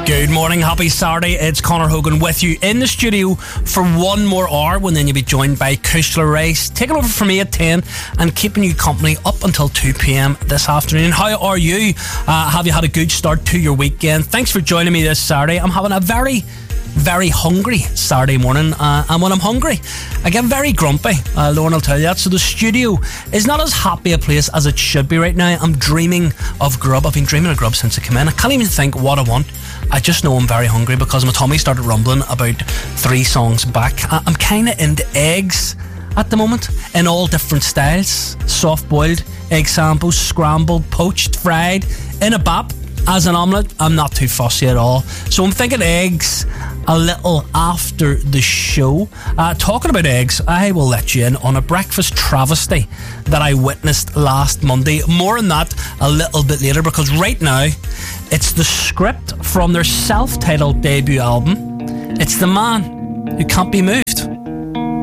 Good morning, happy Saturday. It's Conor Hogan with you in the studio for one more hour, when then you'll be joined by Kushla Rice, taking over from me at 10 and keeping you company up until 2 p.m. this afternoon. How are you? Have you had a good start to your weekend? Thanks for joining me this Saturday. I'm having a very hungry Saturday morning, and when I'm hungry I get very grumpy. Lauren will tell you that. So the studio is not as happy a place as it should be right now. I'm dreaming of grub. I've been dreaming of grub since I came in. I can't even think what I want. I just know I'm very hungry because my tummy started rumbling about 3 songs back. I'm kind of into eggs at the moment in all different styles: soft boiled, egg samples, scrambled, poached, fried, in a bap, as an omelette. I'm not too fussy at all. So I'm thinking eggs a little after the show. Talking about eggs, I will let you in on a breakfast travesty that I witnessed last Monday. More on that a little bit later, because right now it's the script from their self-titled debut album. It's The Man Who Can't Be Moved.